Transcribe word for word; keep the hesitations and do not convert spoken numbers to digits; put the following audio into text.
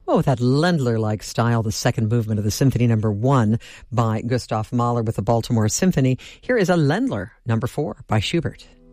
Well, with that Ländler-like style, the second movement of the Symphony Number One by Gustav Mahler with the Baltimore Symphony. Here is a Ländler Number Four by Schubert.